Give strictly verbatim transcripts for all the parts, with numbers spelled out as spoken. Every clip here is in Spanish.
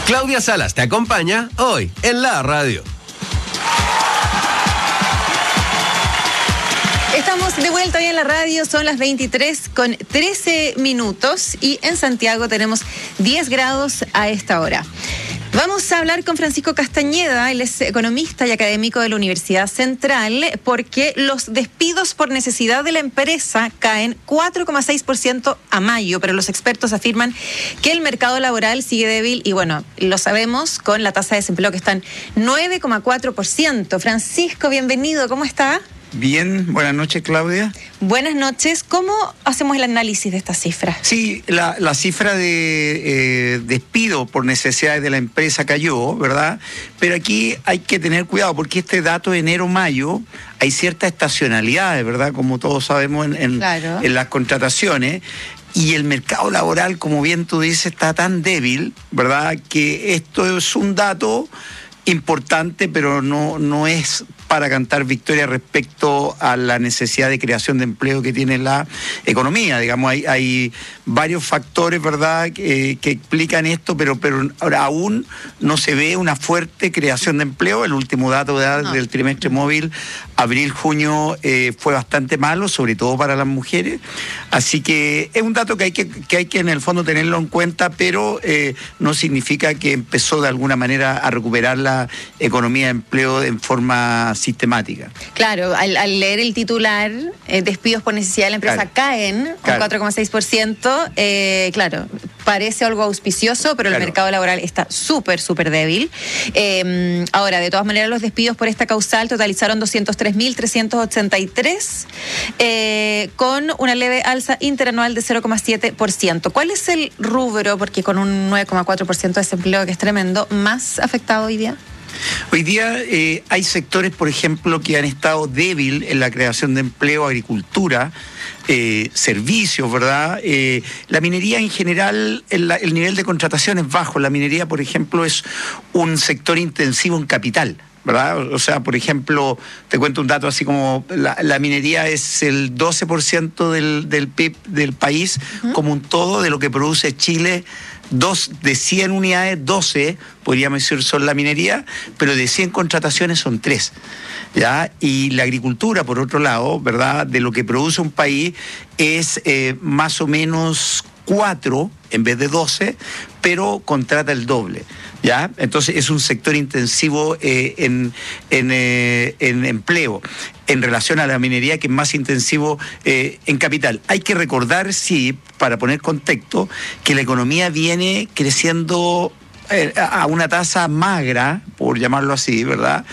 Claudia Salas te acompaña hoy en la radio. Estamos de vuelta hoy en la radio, son las veintitrés con trece minutos y en Santiago tenemos diez grados a esta hora. Vamos a hablar con Francisco Castañeda, él es economista y académico de la Universidad Central, porque los despidos por necesidad de la empresa caen cuatro coma seis por ciento a mayo, pero los expertos afirman que el mercado laboral sigue débil y bueno, lo sabemos con la tasa de desempleo que está en nueve coma cuatro por ciento. Francisco, bienvenido, ¿cómo está? Bien, buenas noches, Claudia. Buenas noches. ¿Cómo hacemos el análisis de esta cifra? Sí, la, la cifra de eh, despido por necesidades de la empresa cayó, ¿verdad? Pero aquí hay que tener cuidado porque este dato de enero-mayo hay ciertas estacionalidades, ¿verdad? Como todos sabemos en, en, claro. en las contrataciones. Y el mercado laboral, como bien tú dices, está tan débil, ¿verdad? Que esto es un dato importante, pero no, no es para cantar victoria respecto a la necesidad de creación de empleo que tiene la economía. Digamos, hay, hay varios factores, ¿verdad?, que, que explican esto, pero, pero ahora aún no se ve una fuerte creación de empleo. El último dato de, no. del trimestre móvil, abril-junio, eh, fue bastante malo, sobre todo para las mujeres. Así que es un dato que hay que, que, hay que en el fondo tenerlo en cuenta, pero eh, no significa que empezó de alguna manera a recuperar la economía de empleo en forma sistemática. Claro, al, al leer el titular, eh, despidos por necesidad de la empresa claro. caen un claro. cuatro coma seis por ciento, eh, claro, parece algo auspicioso, pero claro. el mercado laboral está súper, súper débil. Eh, ahora, de todas maneras, los despidos por esta causal totalizaron doscientos tres mil trescientos ochenta y tres, eh, con una leve alza interanual de cero coma siete por ciento. ¿Cuál es el rubro, porque con un nueve coma cuatro por ciento de desempleo, que es tremendo, más afectado hoy día? Hoy día eh, hay sectores, por ejemplo, que han estado débil en la creación de empleo, agricultura, eh, servicios, ¿verdad? Eh, la minería en general, el, el nivel de contratación es bajo. La minería, por ejemplo, es un sector intensivo en capital, ¿verdad? O sea, por ejemplo, te cuento un dato así como la, la minería es el doce por ciento del, del P I B del país, uh-huh. como un todo, de lo que produce Chile. Dos de cien unidades, doce, podríamos decir, son la minería, pero de cien contrataciones son tres, ¿ya? Y la agricultura, por otro lado, ¿verdad?, de lo que produce un país es eh, más o menos cuatro en vez de doce, pero contrata el doble, ¿ya? Entonces es un sector intensivo eh, en, en, eh, en empleo, en relación a la minería, que es más intensivo eh, en capital. Hay que recordar, sí, para poner contexto, que la economía viene creciendo eh, a una tasa magra, por llamarlo así, ¿verdad?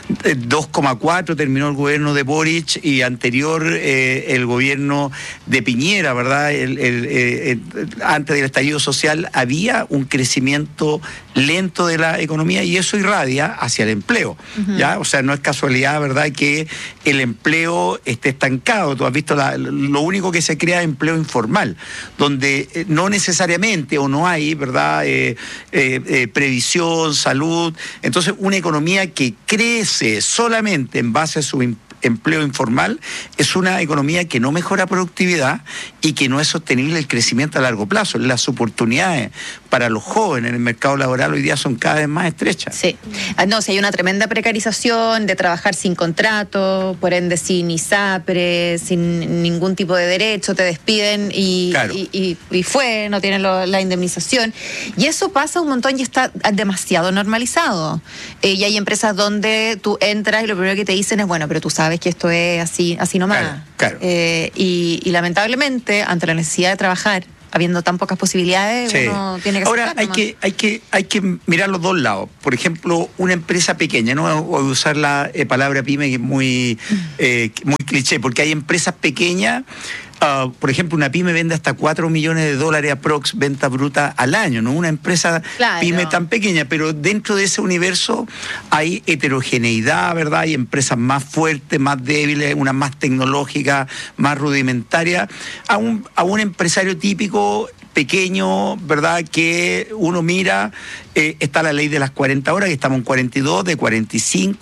dos coma cuatro terminó el gobierno de Boric y anterior eh, el gobierno de Piñera, ¿verdad? El, el, el, el, antes del estallido social había un crecimiento lento de la economía y eso irradia hacia el empleo, uh-huh. ¿ya? O sea, no es casualidad, ¿verdad?, que el empleo esté estancado. Tú has visto la, lo único que se crea es empleo informal, donde eh, no necesariamente o no hay, ¿verdad?, eh, eh, eh, previsión, salud. Entonces, una economía que crece solamente en base a su empleo informal es una economía que no mejora productividad y que no es sostenible el crecimiento a largo plazo. Las oportunidades para los jóvenes en el mercado laboral hoy día son cada vez más estrechas. Sí, no, si hay una tremenda precarización de trabajar sin contrato, por ende sin ISAPRE, sin ningún tipo de derecho, te despiden y, claro. y, y, y fue, no tienen lo, la indemnización. Y eso pasa un montón y está demasiado normalizado. Eh, y hay empresas donde tú entras y lo primero que te dicen es, bueno, pero tú sabes que esto es así, así nomás. Claro, claro. Eh, y, y lamentablemente, ante la necesidad de trabajar, habiendo tan pocas posibilidades, sí. uno tiene que Ahora hay que, hay que hay que mirar los dos lados. Por ejemplo, una empresa pequeña, no voy a usar la eh, palabra pyme, que es muy, eh, muy cliché, porque hay empresas pequeñas. Uh, por ejemplo, una pyme vende hasta cuatro millones de dólares aprox venta bruta al año, ¿no? Una empresa claro. pyme tan pequeña, pero dentro de ese universo hay heterogeneidad, ¿verdad? Hay empresas más fuertes, más débiles, unas más tecnológicas, más rudimentarias. A un, a un empresario típico pequeño, ¿verdad?, que uno mira, eh, está la ley de las cuarenta horas, que estamos en cuarenta y dos, de cuarenta y cinco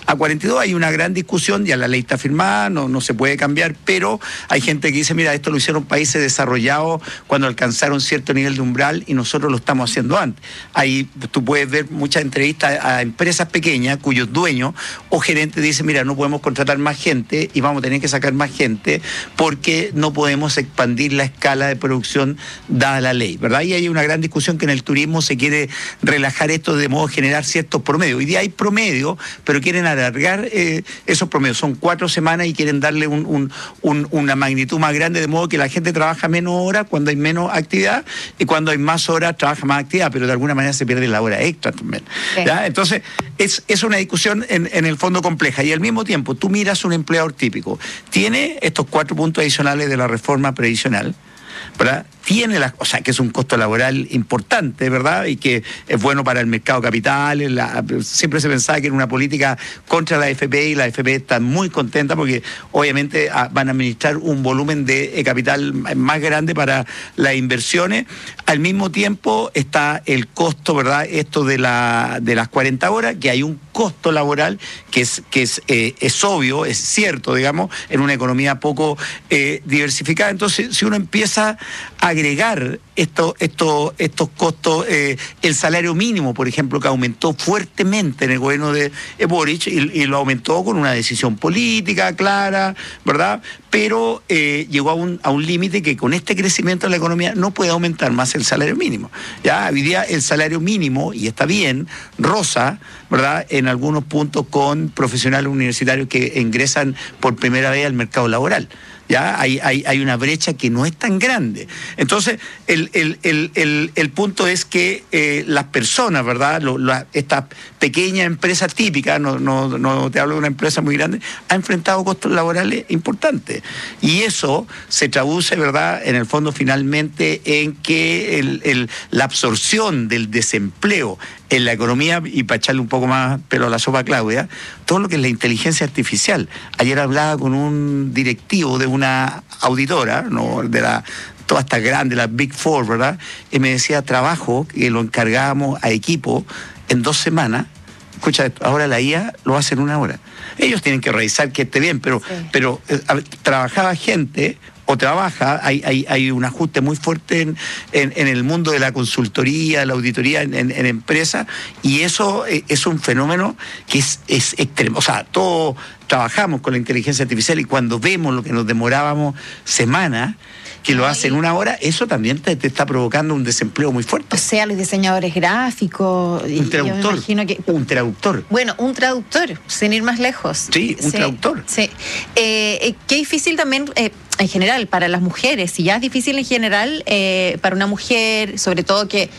A cuarenta y dos hay una gran discusión, ya la ley está firmada, no, no se puede cambiar, pero hay gente que dice, mira, esto lo hicieron países desarrollados cuando alcanzaron cierto nivel de umbral y nosotros lo estamos haciendo antes. Ahí tú puedes ver muchas entrevistas a empresas pequeñas cuyos dueños o gerentes dicen, mira, no podemos contratar más gente y vamos a tener que sacar más gente porque no podemos expandir la escala de producción dada la ley, ¿verdad? Y hay una gran discusión que en el turismo se quiere relajar esto de modo de generar ciertos promedios. Hoy día hay promedios, pero quieren alargar eh, esos promedios. Son cuatro semanas y quieren darle un, un, un, una magnitud más grande, de modo que la gente trabaja menos horas cuando hay menos actividad y cuando hay más horas trabaja más actividad, pero de alguna manera se pierde la hora extra también. ¿Ya? Entonces, es, es una discusión en, en el fondo compleja y al mismo tiempo tú miras un empleador típico, tiene estos cuatro puntos adicionales de la reforma previsional, ¿verdad? Tiene la, o sea, que es un costo laboral importante, ¿verdad? Y que es bueno para el mercado de capitales. La, siempre se pensaba que era una política contra la A F P y la A F P está muy contenta porque obviamente a, van a administrar un volumen de eh, capital más grande para las inversiones. Al mismo tiempo está el costo, ¿verdad? Esto de, la, de las cuarenta horas, que hay un costo laboral que es, que es, eh, es obvio, es cierto, digamos, en una economía poco eh, diversificada. Entonces, si uno empieza a agregar esto, esto, estos costos, eh, el salario mínimo, por ejemplo, que aumentó fuertemente en el gobierno de Boric y, y lo aumentó con una decisión política clara, ¿verdad? Pero eh, llegó a un, a un límite que con este crecimiento de la economía no puede aumentar más el salario mínimo. Ya hoy día el salario mínimo, y está bien, rosa, ¿verdad?, en algunos puntos con profesionales universitarios que ingresan por primera vez al mercado laboral. Ya hay, hay, hay una brecha que no es tan grande. Entonces, el, el, el, el, el punto es que eh, las personas, ¿verdad?, Lo, la, esta pequeña empresa típica, no, no, no te hablo de una empresa muy grande, ha enfrentado costos laborales importantes. Y eso se traduce, ¿verdad?, en el fondo finalmente en que el, el, la absorción del desempleo en la economía, y para echarle un poco más pelo a la sopa a Claudia, todo lo que es la inteligencia artificial. Ayer hablaba con un directivo de una auditora, ¿no?, de la todas estas grandes, las Big Four, ¿verdad?, y me decía, trabajo que lo encargábamos a equipo en dos semanas. Escucha esto, ahora la I A lo hace en una hora. Ellos tienen que revisar que esté bien, pero, sí. pero eh, trabajaba gente... o trabaja, hay, hay, hay un ajuste muy fuerte en, en, en el mundo de la consultoría, la auditoría en, en, en empresas, y eso es un fenómeno que es, es extremo. O sea, todos trabajamos con la inteligencia artificial y cuando vemos lo que nos demorábamos semanas, que lo hace en una hora, eso también te, te está provocando un desempleo muy fuerte. O sea, los diseñadores gráficos... Un traductor. Yo me imagino que, un traductor. Bueno, un traductor, sin ir más lejos. Sí, un sí, traductor. Sí. Eh, qué difícil también... Eh, en general, para las mujeres, si ya es difícil en general, eh, para una mujer, sobre todo que,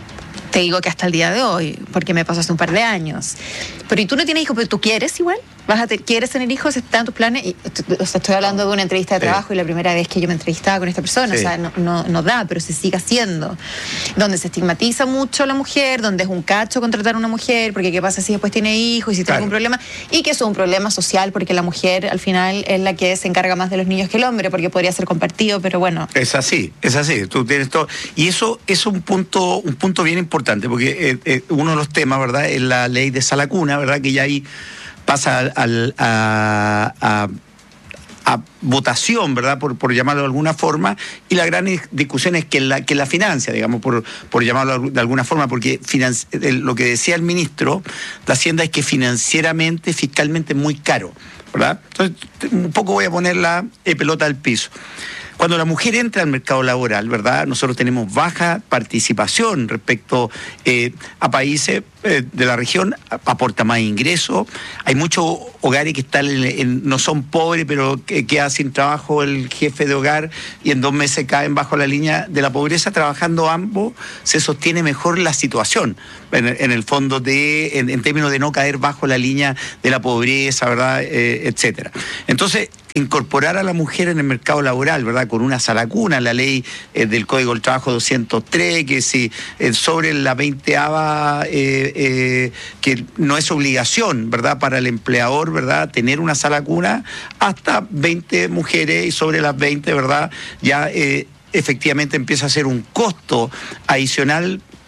te digo que hasta el día de hoy, porque me pasó hace un par de años, pero ¿y tú no tienes hijos, pero tú quieres igual? ¿Vas a te, ¿Quieres tener hijos? ¿Están tus planes? Y, o sea, estoy hablando de una entrevista de trabajo sí. y la primera vez que yo me entrevistaba con esta persona, sí. o sea, no, no, no da, pero se sigue haciendo. Donde se estigmatiza mucho a la mujer, donde es un cacho contratar a una mujer, porque qué pasa si después tiene hijos y si tiene claro. algún problema, y que eso es un problema social, porque la mujer al final es la que se encarga más de los niños que el hombre, porque podría ser compartido, pero bueno. Es así, es así, tú tienes todo. Y eso es un punto, un punto bien importante, porque eh, eh, uno de los temas, ¿verdad?, es la ley de sala cuna, ¿verdad?, que ya ahí pasa al, a, a, a votación, ¿verdad?, por, por llamarlo de alguna forma, y la gran discusión es que la, que la financia, digamos, por, por llamarlo de alguna forma, porque financi- lo que decía el ministro de Hacienda es que financieramente, fiscalmente es muy caro, ¿verdad? Entonces, un poco voy a poner la eh, pelota al piso. Cuando la mujer entra al mercado laboral, ¿verdad?, nosotros tenemos baja participación respecto eh, a países eh, de la región, aporta más ingresos. Hay muchos hogares que están en, en, no son pobres, pero que queda sin trabajo el jefe de hogar y en dos meses caen bajo la línea de la pobreza. Trabajando ambos se sostiene mejor la situación, en, en el fondo, de en, en términos de no caer bajo la línea de la pobreza, ¿verdad?, eh, etcétera. Entonces, incorporar a la mujer en el mercado laboral, ¿verdad?, con una sala cuna, la ley eh, del Código del Trabajo doscientos tres, que si eh, sobre la veinteava, eh, eh, que no es obligación, ¿verdad?, para el empleador, ¿verdad?, tener una sala cuna, hasta veinte mujeres, y sobre las veinte, ¿verdad?, ya eh, efectivamente empieza a ser un costo adicional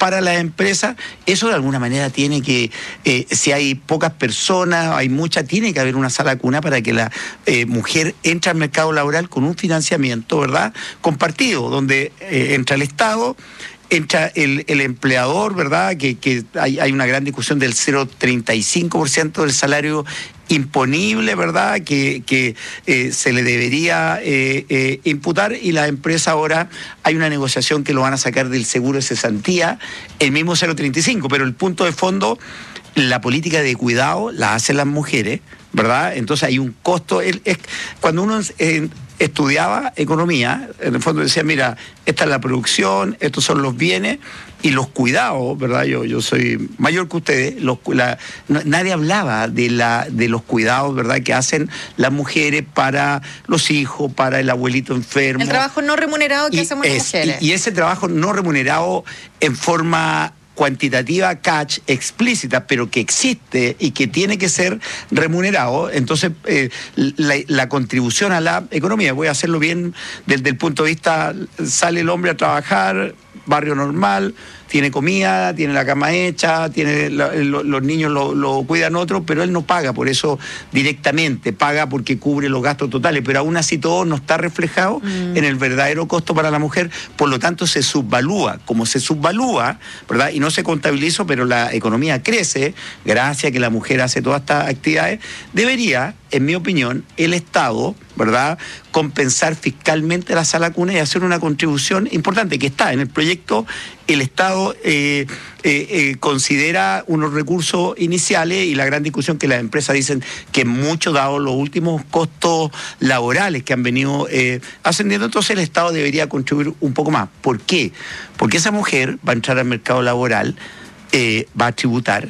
para las empresas, eso de alguna manera tiene que, eh, si hay pocas personas, hay muchas, tiene que haber una sala cuna para que la eh, mujer entre al mercado laboral con un financiamiento, ¿verdad?, compartido, donde eh, entra el Estado, entra el, el empleador, ¿verdad?, que, que hay, hay una gran discusión del cero coma treinta y cinco por ciento del salario imponible, ¿verdad?, que, que eh, se le debería eh, eh, imputar, y la empresa ahora hay una negociación que lo van a sacar del seguro de cesantía, el mismo cero coma treinta y cinco, pero el punto de fondo, la política de cuidado la hacen las mujeres, ¿verdad? Entonces hay un costo. Es, es, cuando uno eh, estudiaba economía, en el fondo decía, mira, esta es la producción, estos son los bienes y los cuidados, ¿verdad? Yo, yo soy mayor que ustedes, los, la, no, nadie hablaba de, la, de los cuidados, ¿verdad?, que hacen las mujeres para los hijos, para el abuelito enfermo. El trabajo no remunerado que y hacemos las es, mujeres. Y, y ese trabajo no remunerado en forma cuantitativa, catch, explícita, pero que existe y que tiene que ser remunerado. Entonces, eh, la, la contribución a la economía, voy a hacerlo bien desde el punto de vista, sale el hombre a trabajar, barrio normal, tiene comida, tiene la cama hecha, tiene la, lo, los niños lo, lo cuidan otros, pero él no paga por eso directamente, paga porque cubre los gastos totales, pero aún así todo no está reflejado mm. en el verdadero costo para la mujer, por lo tanto se subvalúa, como se subvalúa, ¿verdad?, y no se contabiliza, pero la economía crece, gracias a que la mujer hace todas estas actividades, debería, en mi opinión, el Estado, ¿verdad?, compensar fiscalmente la sala cuna y hacer una contribución importante que está en el proyecto. El Estado eh, eh, eh, considera unos recursos iniciales, y la gran discusión que las empresas dicen que mucho, dado los últimos costos laborales que han venido eh, ascendiendo, entonces el Estado debería contribuir un poco más. ¿Por qué? Porque esa mujer va a entrar al mercado laboral, eh, va a tributar,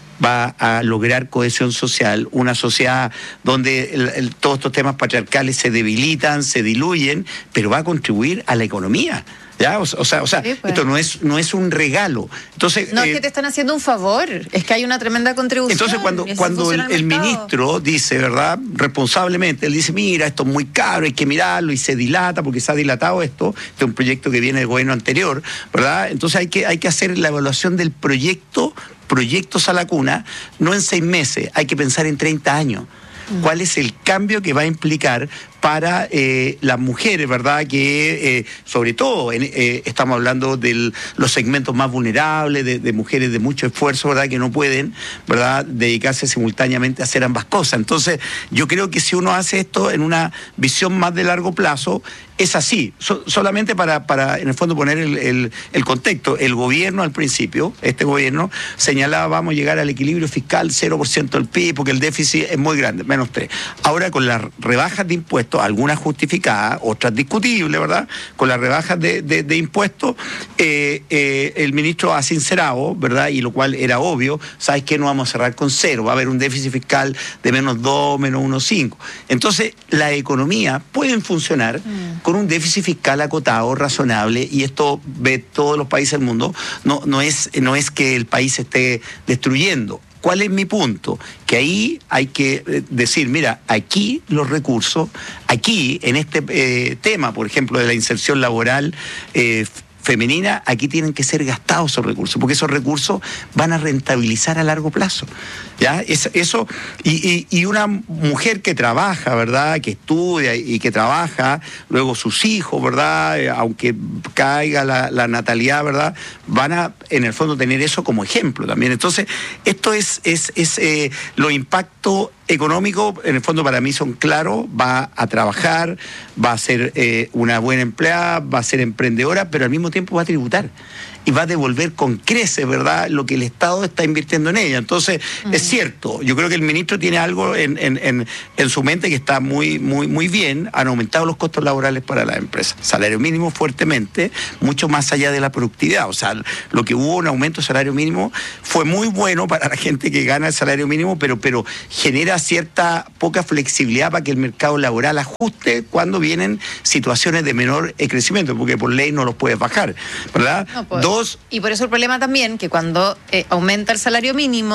va a lograr cohesión social, una sociedad donde el, el, todos estos temas patriarcales se debilitan, se diluyen, pero va a contribuir a la economía. ¿Ya? O, o sea, o sea sí, pues. Esto no es, no es un regalo. Entonces, no eh, es que te están haciendo un favor, es que hay una tremenda contribución. Entonces, cuando, cuando el, el, el ministro dice, ¿verdad?, responsablemente, él dice, mira, esto es muy caro, hay que mirarlo, y se dilata, porque se ha dilatado esto, este es un proyecto que viene del gobierno anterior, ¿verdad? Entonces hay que, hay que hacer la evaluación del proyecto, proyecto Sala Cuna, no en seis meses, hay que pensar en treinta años. ¿Cuál es el cambio que va a implicar para eh, las mujeres, ¿verdad?, que eh, sobre todo en, eh, estamos hablando de los segmentos más vulnerables, de, de mujeres de mucho esfuerzo, ¿verdad?, que no pueden, ¿verdad?, dedicarse simultáneamente a hacer ambas cosas. Entonces, yo creo que si uno hace esto en una visión más de largo plazo, es así. So, solamente para, para, en el fondo, poner el, el, el contexto. El gobierno al principio, este gobierno, señalaba vamos a llegar al equilibrio fiscal cero por ciento del P I B porque el déficit es muy grande, menos tres. Ahora, con las rebajas de impuestos, algunas justificadas, otras discutibles, ¿verdad?, con las rebajas de, de, de impuestos, eh, eh, el ministro ha sincerado, ¿verdad?, y lo cual era obvio, ¿sabes qué? No vamos a cerrar con cero, va a haber un déficit fiscal de menos dos, menos uno coma cinco. Entonces, la economía puede funcionar mm. con un déficit fiscal acotado, razonable, y esto ve todos los países del mundo, no, no, es, no es que el país se esté destruyendo. ¿Cuál es mi punto? Que ahí hay que decir, mira, aquí los recursos, aquí en este eh, tema, por ejemplo, de la inserción laboral eh, femenina, aquí tienen que ser gastados esos recursos, porque esos recursos van a rentabilizar a largo plazo. ¿Ya? Es, eso, y, y, y una mujer que trabaja, ¿verdad?, que estudia y que trabaja, luego sus hijos, ¿verdad?, aunque caiga la, la natalidad, ¿verdad?, van a, en el fondo, tener eso como ejemplo también. Entonces, esto es, es, es eh, los impactos económicos, en el fondo, para mí son claros. Va a trabajar, va a ser eh, una buena empleada, va a ser emprendedora, pero al mismo tiempo va a tributar y va a devolver con creces, ¿verdad?, lo que el Estado está invirtiendo en ella. Entonces, uh-huh. es cierto, yo creo que el ministro tiene algo en, en, en, en su mente que está muy, muy, muy bien. Han aumentado los costos laborales para las empresas. Salario mínimo fuertemente, mucho más allá de la productividad. O sea, lo que hubo un aumento de salario mínimo fue muy bueno para la gente que gana el salario mínimo, pero, pero genera cierta poca flexibilidad para que el mercado laboral ajuste cuando vienen situaciones de menor crecimiento, porque por ley no los puedes bajar, ¿verdad? No, pues. Dos, y por eso el problema también, que cuando eh, aumenta el salario mínimo,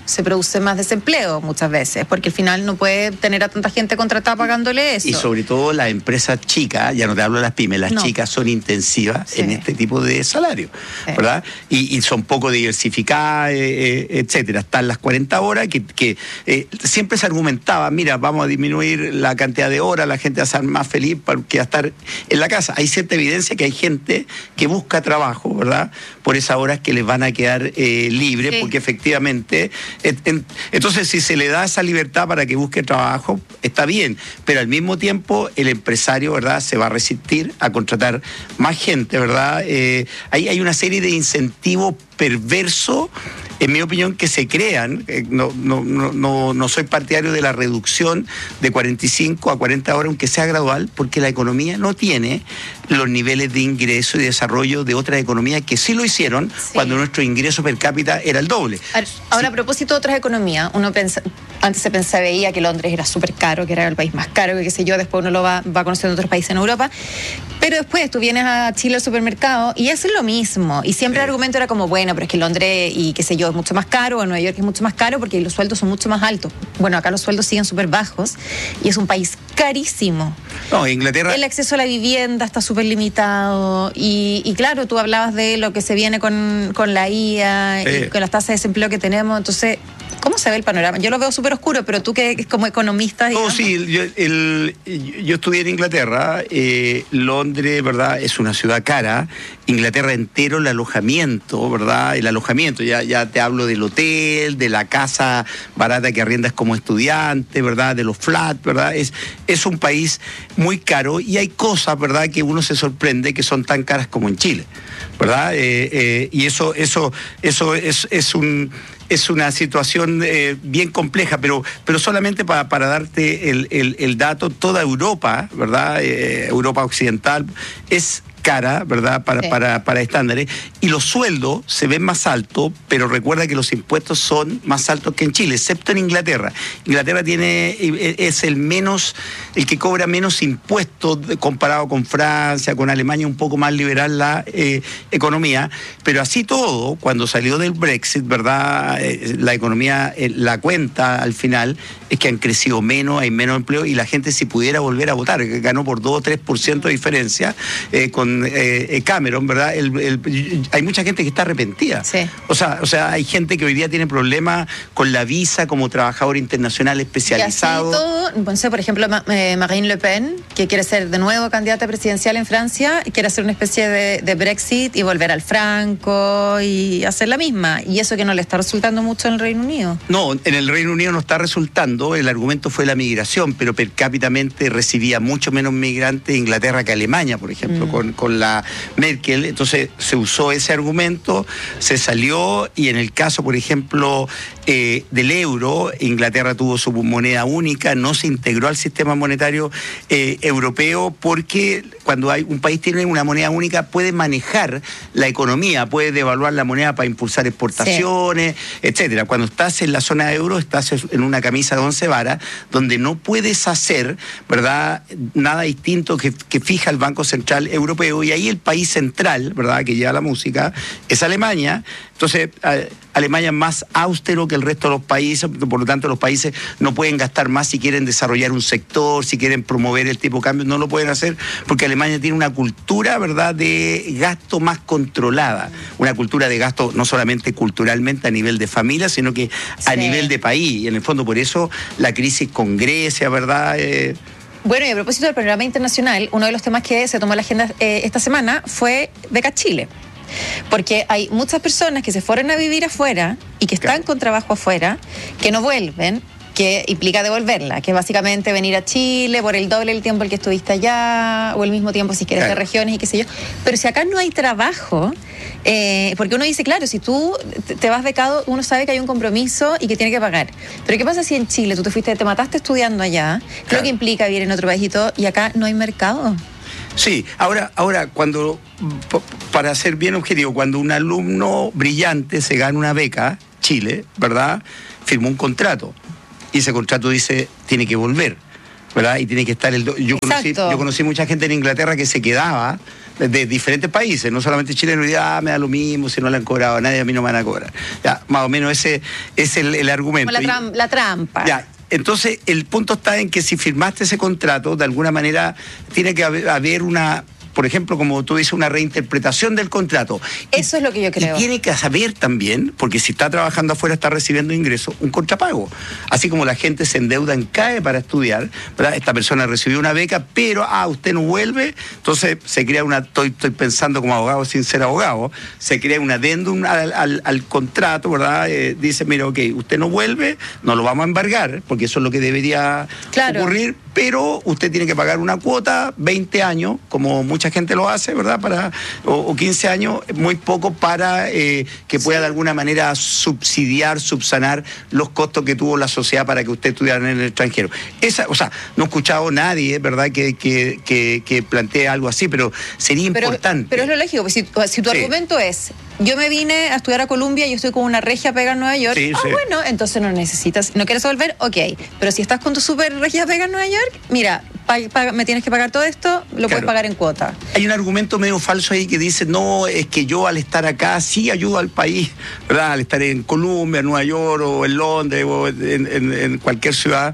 se produce más desempleo muchas veces, porque al final no puede tener a tanta gente contratada pagándole eso. Y sobre todo las empresas chicas, ya no te hablo de las pymes, las no. chicas son intensivas sí. en este tipo de salario, sí. ¿verdad? Y, y son poco diversificadas, eh, etcétera. Están las cuarenta horas que, que eh, siempre se argumentaba, mira, vamos a disminuir la cantidad de horas, la gente va a ser más feliz que va a estar en la casa. Hay cierta evidencia que hay gente que busca trabajo, ¿verdad? Por esas horas que les van a quedar eh, libres, sí. porque efectivamente... Entonces, si se le da esa libertad para que busque trabajo, está bien, pero al mismo tiempo el empresario, ¿verdad?, se va a resistir a contratar más gente, ¿verdad? Eh, hay, hay una serie de incentivos perversos, en mi opinión, que se crean. Eh, no, no, no, no soy partidario de la reducción de cuarenta y cinco a cuarenta horas, aunque sea gradual, porque la economía no tiene los niveles de ingreso y desarrollo de otras economías que sí lo hicieron sí. cuando nuestro ingreso per cápita era el doble. Ahora, sí. a propósito de otras economías, uno pensa, antes se pensaba, veía que Londres era súper caro, que era el país más caro, que qué sé yo, después uno lo va, va conociendo otros países en Europa, pero después tú vienes a Chile al supermercado y es lo mismo, y siempre sí. el argumento era como, bueno, pero es que Londres y qué sé yo es mucho más caro, o Nueva York es mucho más caro porque los sueldos son mucho más altos. Bueno, acá los sueldos siguen súper bajos y es un país carísimo. No, Inglaterra... El acceso a la vivienda está súper limitado y, y claro, tú hablabas de lo que se viene con, con la I A sí. y con las tasas de desempleo que tenemos, entonces... ¿Cómo se ve el panorama? Yo lo veo súper oscuro, pero tú que como economista... No, sí, yo, el, yo estudié en Inglaterra, eh, Londres, ¿verdad?, es una ciudad cara, Inglaterra entero, el alojamiento, ¿verdad?, el alojamiento, ya, ya te hablo del hotel, de la casa barata que arriendas como estudiante, ¿verdad?, de los flats, ¿verdad?, es, es un país muy caro y hay cosas, ¿verdad?, que uno se sorprende que son tan caras como en Chile, ¿verdad?, eh, eh, y eso, eso, eso es, es un... Es una situación eh, bien compleja, pero, pero solamente para, para darte el, el, el dato, toda Europa, ¿verdad? Eh, Europa occidental es cara, ¿verdad?, para, sí. para, para estándares, y los sueldos se ven más altos, pero recuerda que los impuestos son más altos que en Chile, excepto en Inglaterra. Inglaterra tiene, es el menos, el que cobra menos impuestos comparado con Francia, con Alemania, un poco más liberal la eh, economía, pero así todo, cuando salió del Brexit, ¿verdad?, eh, la economía, eh, la cuenta al final es que han crecido menos, hay menos empleo, y la gente, si pudiera volver a votar, ganó por dos o tres por ciento de diferencia eh, con Eh, Cameron, ¿verdad? El, el, hay mucha gente que está arrepentida. Sí. O sea, o sea, hay gente que hoy día tiene problemas con la visa como trabajador internacional especializado. Y así todo, no sé, por ejemplo, Marine Le Pen, que quiere ser de nuevo candidata presidencial en Francia, quiere hacer una especie de, de Brexit y volver al franco y hacer la misma. Y eso que no le está resultando mucho en el Reino Unido. No, en el Reino Unido no está resultando. El argumento fue la migración, pero per cápitamente recibía mucho menos migrantes de Inglaterra que Alemania, por ejemplo, mm. con, con con la Merkel. Entonces se usó ese argumento, se salió, y en el caso, por ejemplo, eh, del euro, Inglaterra tuvo su moneda única, no se integró al sistema monetario eh, europeo, porque cuando hay un país tiene una moneda única puede manejar la economía, puede devaluar la moneda para impulsar exportaciones, sí. etcétera. Cuando estás en la zona euro, estás en una camisa de once varas, donde no puedes hacer, ¿verdad?, nada distinto que, que fija el Banco Central Europeo, y ahí el país central, ¿verdad?, que lleva la música, es Alemania. Entonces, eh, Alemania es más austero que el resto de los países, por lo tanto los países no pueden gastar más si quieren desarrollar un sector, si quieren promover el tipo de cambio, no lo pueden hacer, porque Alemania tiene una cultura, ¿verdad?, de gasto más controlada, una cultura de gasto no solamente culturalmente a nivel de familia, sino que a sí. nivel de país, y en el fondo por eso la crisis con Grecia, ¿verdad?, eh, Bueno, y a propósito del panorama internacional, uno de los temas que se tomó en la agenda eh, esta semana fue Beca Chile. Porque hay muchas personas que se fueron a vivir afuera y que están claro. con trabajo afuera, que no vuelven, que implica devolverla, que es básicamente venir a Chile por el doble del tiempo el que estuviste allá, o el mismo tiempo si quieres claro. de regiones y qué sé yo. Pero si acá no hay trabajo, eh, porque uno dice, claro, si tú te vas becado, uno sabe que hay un compromiso y que tiene que pagar. Pero ¿qué pasa si en Chile tú te fuiste, te mataste estudiando allá, claro. lo que implica vivir en otro país y todo, y acá no hay mercado? Sí, ahora, ahora cuando, para ser bien objetivo, cuando un alumno brillante se gana una beca, Chile, ¿verdad?, firmó un contrato, y ese contrato dice, tiene que volver, ¿verdad?, y tiene que estar el... Do- yo, conocí, yo conocí mucha gente en Inglaterra que se quedaba, de diferentes países, no solamente chilenos, y ah, me da lo mismo, si no le han cobrado a nadie, a mí no me van a cobrar. Ya, más o menos ese es el, el argumento. Como la, tram- la trampa. Ya. Entonces, el punto está en que si firmaste ese contrato, de alguna manera tiene que haber, haber una, por ejemplo, como tú dices, una reinterpretación del contrato. Eso y, es lo que yo creo. Y tiene que saber también, porque si está trabajando afuera, está recibiendo ingresos, un contrapago. Así como la gente se endeuda en C A E para estudiar, ¿verdad? Esta persona recibió una beca, pero, ah, usted no vuelve, entonces se crea una, estoy, estoy pensando como abogado sin ser abogado, se crea un adendum al, al, al contrato, ¿verdad? Eh, dice, mira, ok, usted no vuelve, no lo vamos a embargar, porque eso es lo que debería claro. ocurrir, pero usted tiene que pagar una cuota, veinte años, como mucha gente lo hace, ¿verdad? Para, o, o quince años, muy poco para eh, que pueda sí. de alguna manera subsidiar, subsanar los costos que tuvo la sociedad para que usted estudiara en el extranjero. Esa, o sea, no he escuchado a nadie, ¿verdad?, que, que, que, que plantee algo así, pero sería pero, importante. Pero es lo lógico, pues si, si tu sí. argumento es, yo me vine a estudiar a Columbia y estoy con una regia pega en Nueva York, sí, ah, sí. bueno, entonces no necesitas, no quieres volver, ok, pero si estás con tu super regia pega en Nueva York, mira, paga, paga, me tienes que pagar todo esto, lo claro. puedes pagar en cuota. Hay un argumento medio falso ahí que dice, no, es que yo al estar acá sí ayudo al país, ¿verdad? Al estar en Columbia, en Nueva York, o en Londres, o en, en, en cualquier ciudad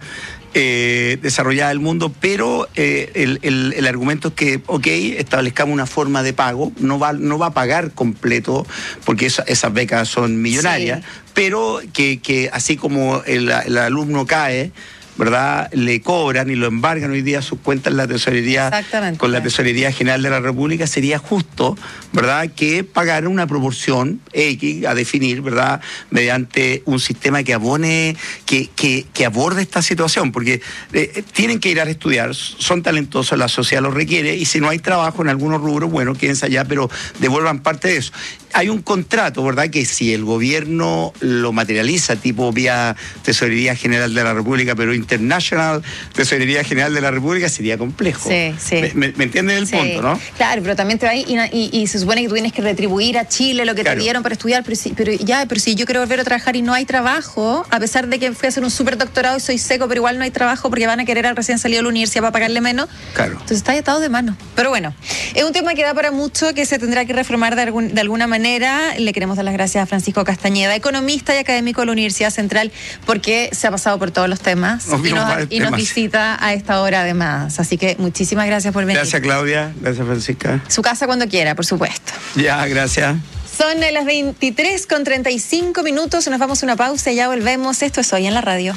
eh, desarrollada del mundo, pero eh, el, el, el argumento es que, ok, establezcamos una forma de pago, no va, no va a pagar completo, porque esa, esas becas son millonarias, sí. pero que, que así como el, el alumno cae, ¿verdad?, le cobran y lo embargan hoy día sus cuentas en la tesorería con la Tesorería General de la República, sería justo, ¿verdad?, que pagaran una proporción X a definir, ¿verdad?, mediante un sistema que abone, que, que, que aborde esta situación, porque eh, tienen que ir a estudiar, son talentosos, la sociedad los requiere, y si no hay trabajo en algunos rubros, bueno, quédense allá, pero devuelvan parte de eso. Hay un contrato, ¿verdad?, que si el gobierno lo materializa, tipo vía Tesorería General de la República, pero International Tesorería General de la República, sería complejo. Sí, sí. ¿Me, me, me entienden el sí. punto, no? Claro, pero también te va y, y, y se supone que tú tienes que retribuir a Chile lo que claro. te dieron para estudiar, pero, si, pero ya, pero si yo quiero volver a trabajar y no hay trabajo, a pesar de que fui a hacer un súper doctorado y soy seco, pero igual no hay trabajo porque van a querer al recién salido de la universidad para pagarle menos. Claro. Entonces está atado de mano. Pero bueno, es un tema que da para mucho, que se tendrá que reformar de, algún, de alguna manera. Le queremos dar las gracias a Francisco Castañeda, economista y académico de la Universidad Central, porque se ha pasado por todos los temas nos y, nos, y temas. nos visita a esta hora además. Así que muchísimas gracias por venir. Gracias, Claudia. Gracias, Francisca. Su casa cuando quiera, por supuesto. Ya, gracias. Son las veintitrés con treinta y cinco minutos. Nos vamos a una pausa y ya volvemos. Esto es Hoy en la Radio.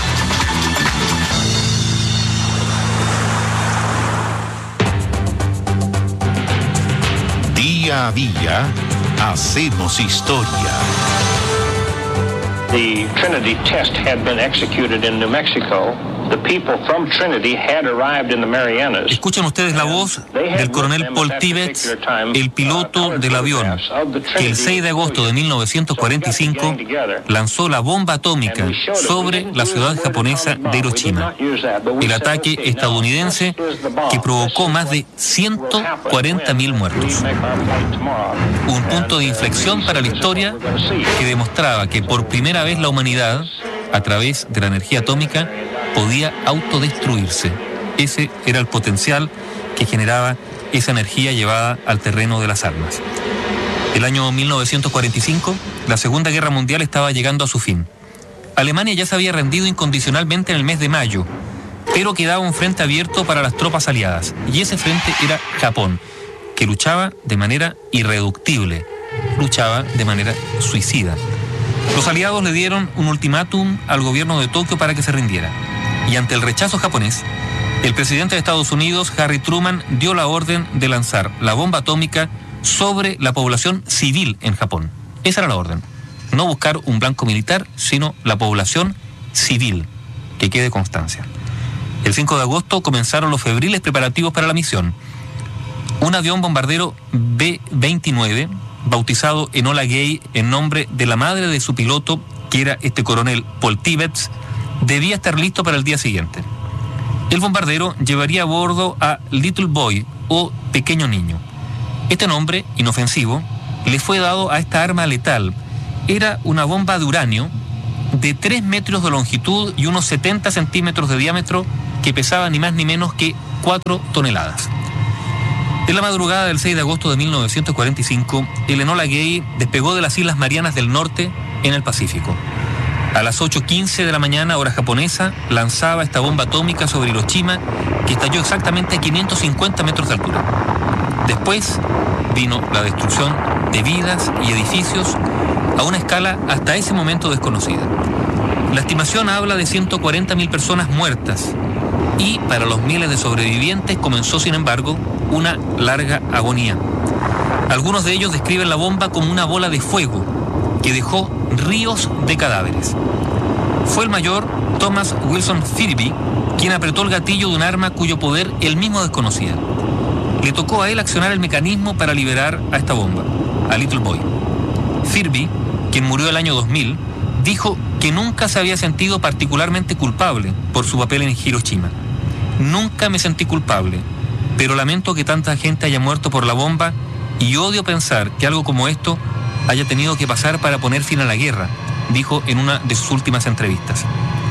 Día a día, hacemos historia. The Trinity test had been executed in New Mexico. The people from Trinity had arrived in the Marianas. Escuchan ustedes la voz del coronel Paul Tibbets, el piloto del avión que el seis de agosto de mil novecientos cuarenta y cinco lanzó la bomba atómica sobre la ciudad japonesa de Hiroshima. El ataque estadounidense que provocó más de ciento cuarenta mil muertos. Un punto de inflexión para la historia que demostraba que por primera vez la humanidad, a través de la energía atómica, podía autodestruirse. Ese era el potencial que generaba esa energía llevada al terreno de las armas. El año mil novecientos cuarenta y cinco, la Segunda Guerra Mundial estaba llegando a su fin. Alemania ya se había rendido incondicionalmente en el mes de mayo, pero quedaba un frente abierto para las tropas aliadas, y ese frente era Japón, que luchaba de manera irreductible, luchaba de manera suicida. Los aliados le dieron un ultimátum al gobierno de Tokio para que se rindiera. Y ante el rechazo japonés, el presidente de Estados Unidos, Harry Truman, dio la orden de lanzar la bomba atómica sobre la población civil en Japón. Esa era la orden. No buscar un blanco militar, sino la población civil, que quede constancia. El cinco de agosto comenzaron los febriles preparativos para la misión. Un avión bombardero B veintinueve, bautizado Enola Gay en nombre de la madre de su piloto, que era este coronel Paul Tibbets, debía estar listo para el día siguiente. El bombardero llevaría a bordo a Little Boy, o pequeño niño. Este nombre, inofensivo, le fue dado a esta arma letal. Era una bomba de uranio de tres metros de longitud y unos setenta centímetros de diámetro, que pesaba ni más ni menos que cuatro toneladas. En la madrugada del seis de agosto de mil novecientos cuarenta y cinco, el Enola Gay despegó de las Islas Marianas del Norte en el Pacífico. A las ocho quince de la mañana, hora japonesa, lanzaba esta bomba atómica sobre Hiroshima, que estalló exactamente a quinientos cincuenta metros de altura. Después vino la destrucción de vidas y edificios a una escala hasta ese momento desconocida. La estimación habla de ciento cuarenta mil personas muertas y para los miles de sobrevivientes comenzó, sin embargo, una larga agonía. Algunos de ellos describen la bomba como una bola de fuego que dejó ríos de cadáveres. Fue el mayor Thomas Wilson Firby quien apretó el gatillo de un arma cuyo poder él mismo desconocía. Le tocó a él accionar el mecanismo para liberar a esta bomba, a Little Boy. Firby, quien murió el año dos mil, dijo que nunca se había sentido particularmente culpable por su papel en Hiroshima. Nunca me sentí culpable, pero lamento que tanta gente haya muerto por la bomba y odio pensar que algo como esto haya tenido que pasar para poner fin a la guerra, dijo en una de sus últimas entrevistas.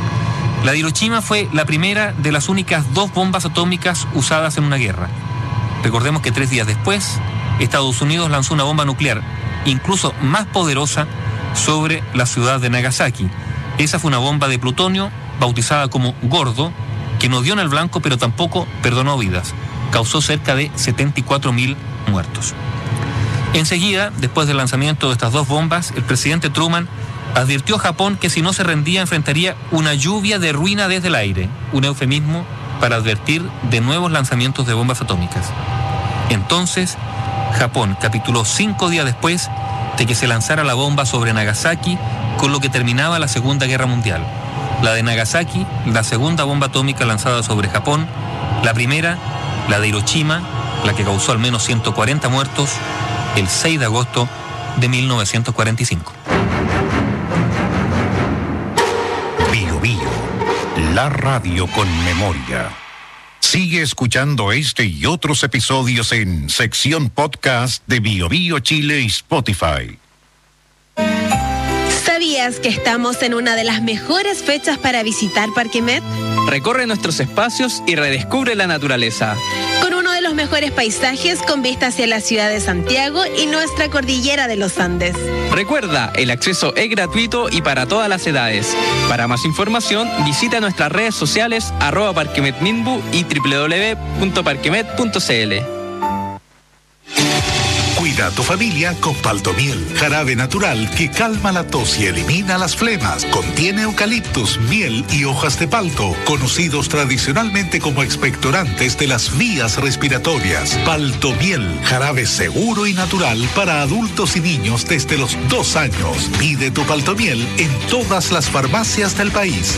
La de Hiroshima fue la primera de las únicas dos bombas atómicas usadas en una guerra. Recordemos que tres días después, Estados Unidos lanzó una bomba nuclear, incluso más poderosa, sobre la ciudad de Nagasaki. Esa fue una bomba de plutonio, bautizada como Gordo, que no dio en el blanco, pero tampoco perdonó vidas. Causó cerca de setenta y cuatro mil muertos. Enseguida, después del lanzamiento de estas dos bombas, el presidente Truman advirtió a Japón que si no se rendía enfrentaría una lluvia de ruina desde el aire, un eufemismo para advertir de nuevos lanzamientos de bombas atómicas. Entonces, Japón capituló cinco días después de que se lanzara la bomba sobre Nagasaki, con lo que terminaba la Segunda Guerra Mundial. La de Nagasaki, la segunda bomba atómica lanzada sobre Japón, la primera, la de Hiroshima, la que causó al menos ciento cuarenta muertos, el seis de agosto de mil novecientos cuarenta y cinco. Bio Bio, la radio con memoria. Sigue escuchando este y otros episodios en sección podcast de Bio Bio Chile y Spotify. ¿Sabías que estamos en una de las mejores fechas para visitar Parque Met? Recorre nuestros espacios y redescubre la naturaleza. Con uno de los mejores paisajes con vista hacia la ciudad de Santiago y nuestra cordillera de los Andes. Recuerda, el acceso es gratuito y para todas las edades. Para más información, visita nuestras redes sociales arroba parquemetminbu y doble u doble u doble u punto parquemet punto c l. Cuida a tu familia con Paltomiel, jarabe natural que calma la tos y elimina las flemas. Contiene eucaliptus, miel y hojas de palto, conocidos tradicionalmente como expectorantes de las vías respiratorias. Paltomiel, jarabe seguro y natural para adultos y niños desde los dos años. Pide tu Paltomiel en todas las farmacias del país.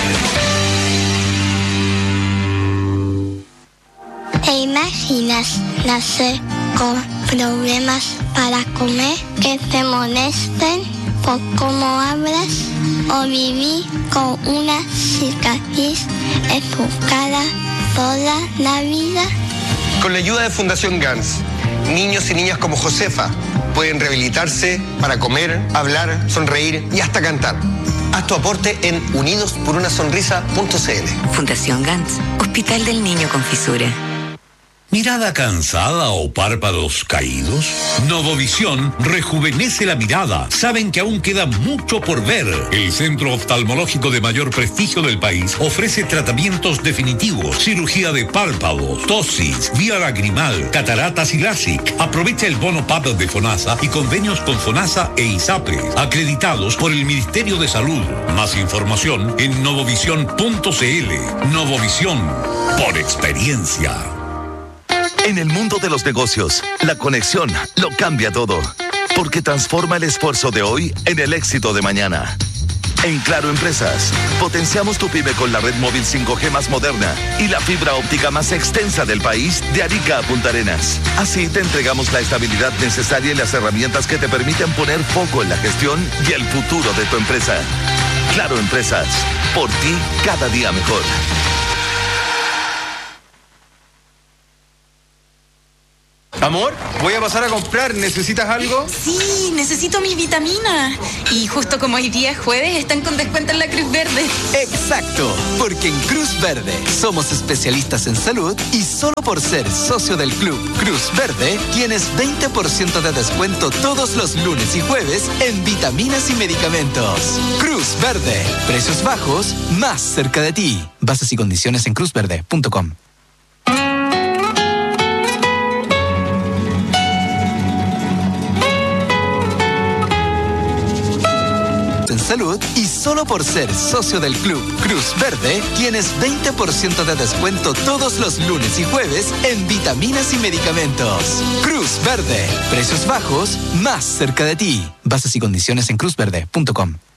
¿Te imaginas nacer con problemas para comer, que te molesten por cómo hablas o vivir con una cicatriz en tu cara toda la vida? Con la ayuda de Fundación Gans, niños y niñas como Josefa pueden rehabilitarse para comer, hablar, sonreír y hasta cantar. Haz tu aporte en unidos por una sonrisa punto c l. Fundación Gans, Hospital del Niño con Fisura. ¿Mirada cansada o párpados caídos? Novovisión rejuvenece la mirada. Saben que aún queda mucho por ver. El centro oftalmológico de mayor prestigio del país ofrece tratamientos definitivos, cirugía de párpados, tosis, vía lagrimal, cataratas y LASIK. Aprovecha el bono P A P de FONASA y convenios con FONASA e ISAPRE, acreditados por el Ministerio de Salud. Más información en novovisión punto c l. Novovisión, por experiencia. En el mundo de los negocios, la conexión lo cambia todo, porque transforma el esfuerzo de hoy en el éxito de mañana. En Claro Empresas, potenciamos tu pyme con la red móvil cinco G más moderna y la fibra óptica más extensa del país, de Arica a Punta Arenas. Así te entregamos la estabilidad necesaria y las herramientas que te permiten poner foco en la gestión y el futuro de tu empresa. Claro Empresas, por ti cada día mejor. Amor, voy a pasar a comprar. ¿Necesitas algo? Sí, necesito mis vitaminas. Y justo como hoy día es jueves, están con descuento en la Cruz Verde. Exacto, porque en Cruz Verde somos especialistas en salud y solo por ser socio del club Cruz Verde tienes veinte por ciento de descuento todos los lunes y jueves en vitaminas y medicamentos. Cruz Verde, precios bajos, más cerca de ti. Bases y condiciones en cruz verde punto com. En salud y solo por ser socio del club Cruz Verde tienes veinte por ciento de descuento todos los lunes y jueves en vitaminas y medicamentos. Cruz Verde, precios bajos, más cerca de ti. Bases y condiciones en cruz verde punto com.